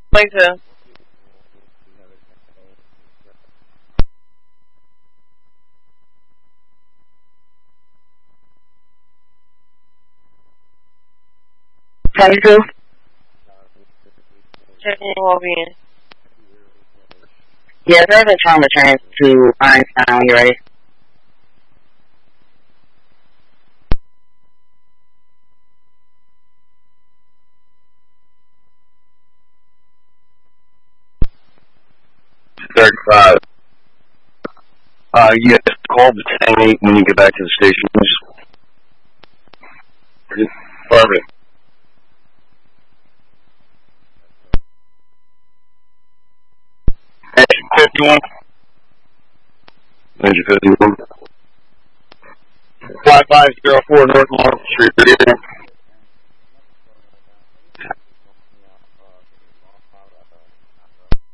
Like to. Tango. Checking well-being. Yeah, there's a trauma train to Einstein, you ready? Yes, call the 10-8 when you get back to the station, please. Perfect. Engine 51. Engine 51. 5504 North Market Street.